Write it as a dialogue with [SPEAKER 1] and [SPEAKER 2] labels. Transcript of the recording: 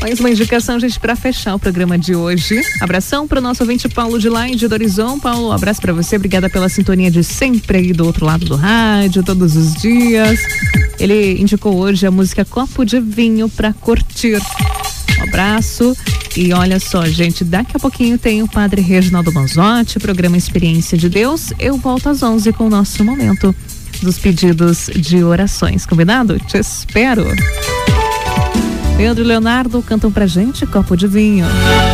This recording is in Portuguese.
[SPEAKER 1] Mais uma indicação, gente, para fechar o programa de hoje. Abração para o nosso ouvinte Paulo de Lain de Dorizão. Paulo, um abraço para você, obrigada pela sintonia de sempre aí do outro lado do rádio, todos os dias. Ele indicou hoje a música Copo de Vinho para curtir. Um abraço. E olha só, gente, daqui a pouquinho tem o Padre Reginaldo Manzotti, programa Experiência de Deus. Eu volto às 11 com o nosso momento dos pedidos de orações. Combinado? Te espero. Pedro e Leonardo cantam pra gente Copo de Vinho.